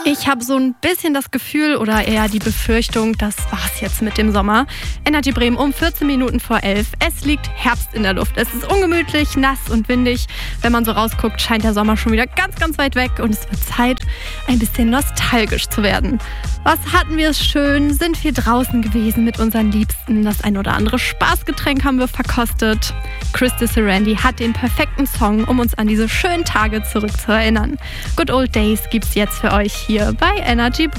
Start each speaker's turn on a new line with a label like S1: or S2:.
S1: Ich habe so ein bisschen das Gefühl oder eher die Befürchtung, das war's jetzt mit dem Sommer. Energy Bremen um 14 Minuten vor 11. Es liegt Herbst in der Luft. Es ist ungemütlich, nass und windig. Wenn man so rausguckt, scheint der Sommer schon wieder ganz, ganz weit weg und es wird Zeit, ein bisschen nostalgisch zu werden. Was hatten wir es schön? Sind wir draußen gewesen mit unseren Liebsten? Das ein oder andere Spaßgetränk haben wir verkostet. Chris Disarandi hat den perfekten Song, um uns an diese schönen Tage zurückzuerinnern. Good Old Days gibt's jetzt für euch hier bei Energy Bremen.